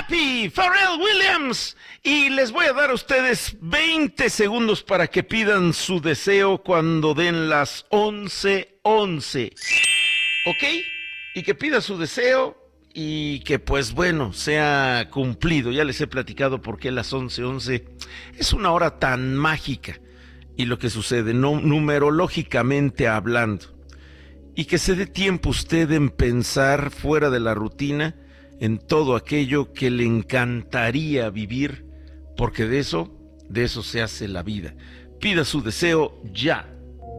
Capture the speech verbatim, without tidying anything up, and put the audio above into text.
Happy Pharrell Williams. Y les voy a dar a ustedes veinte segundos para que pidan su deseo cuando den las once once. ¿Ok? Y que pida su deseo y que pues bueno, sea cumplido. Ya les he platicado por qué las once once es una hora tan mágica. Y lo que sucede, no, numerológicamente hablando. Y que se dé tiempo usted en pensar fuera de la rutina en todo aquello que le encantaría vivir, porque de eso, de eso se hace la vida. Pida su deseo ya.